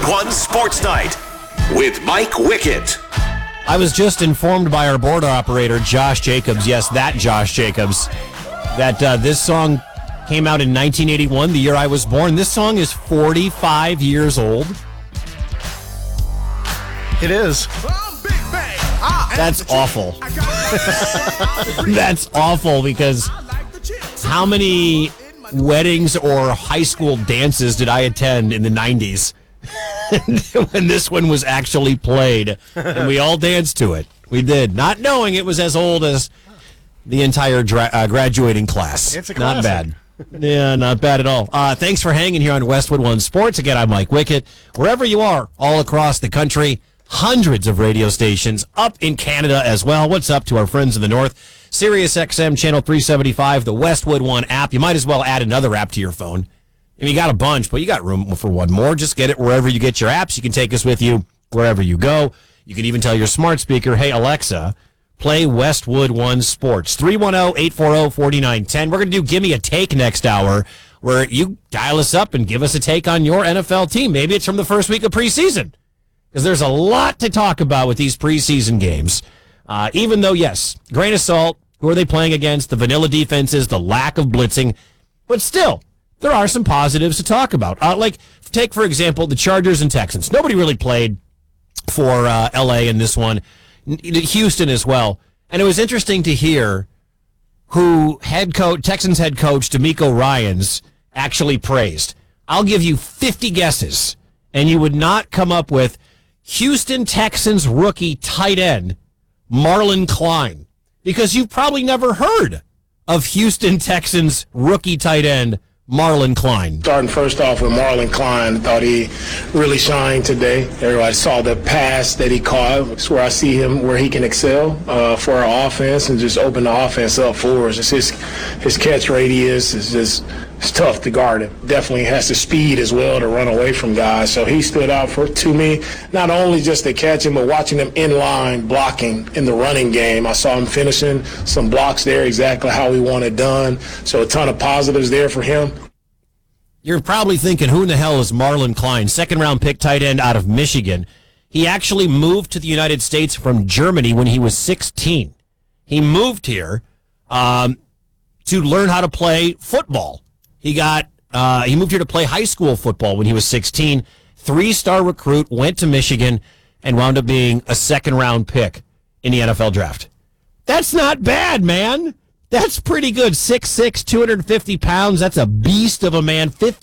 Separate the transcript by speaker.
Speaker 1: One Sports Night with Mike Wickett.
Speaker 2: I was just informed by our board operator, Josh Jacobs, yes, that Josh Jacobs, that this song came out in 1981, the year I was born. This song is 45 years old.
Speaker 3: It is.
Speaker 2: That's awful. That's awful because how many weddings or high school dances did I attend in the 90s when this one was actually played? And we all danced to it. We did, not knowing it was as old as the entire graduating class.
Speaker 3: It's a classic.
Speaker 2: Not bad. Yeah, not bad at all. Thanks for hanging here on Westwood One Sports. Again, I'm Mike Wickett. Wherever you are, all across the country, hundreds of radio stations up in Canada as well. What's up to our friends in the north? Sirius XM Channel 375, the Westwood One app. You might as well add another app to your phone. I mean, you got a bunch, but you got room for one more. Just get it wherever you get your apps. You can take us with you wherever you go. You can even tell your smart speaker, hey, Alexa, play Westwood One Sports. 310-840-4910. We're going to do Gimme a Take next hour, where you dial us up and give us a take on your NFL team. Maybe it's from the first week of preseason, because there's a lot to talk about with these preseason games. Even though, yes, grain of salt, who are they playing against, the vanilla defenses, the lack of blitzing, but still, there are some positives to talk about. Like, take, for example, the Chargers and Texans. Nobody really played for L.A. in this one. Houston as well. And it was interesting to hear who Texans head coach DeMeco Ryans actually praised. I'll give you 50 guesses, and you would not come up with Houston Texans rookie tight end Marlon Klein, because you've probably never heard of Houston Texans rookie tight end Marlon Klein.
Speaker 4: Starting first off with Marlon Klein, I thought he really shined today. Everybody saw the pass that he caught. It's where I see him, where he can excel for our offense and just open the offense up for us. It's his catch radius is just it's tough to guard him. Definitely has the speed as well to run away from guys. So he stood out to me, not only just to catch him, but watching him in line blocking in the running game. I saw him finishing some blocks there exactly how we want it done. So a ton of positives there for him.
Speaker 2: You're probably thinking, who in the hell is Marlon Klein? Second-round pick tight end out of Michigan. He actually moved to the United States from Germany when he was 16. He moved here to learn how to play football. He moved here to play high school football when he was 16. 3-star recruit, went to Michigan, and wound up being a second-round pick in the NFL draft. That's not bad, man. That's pretty good. 6'6", 250 pounds. That's a beast of a man.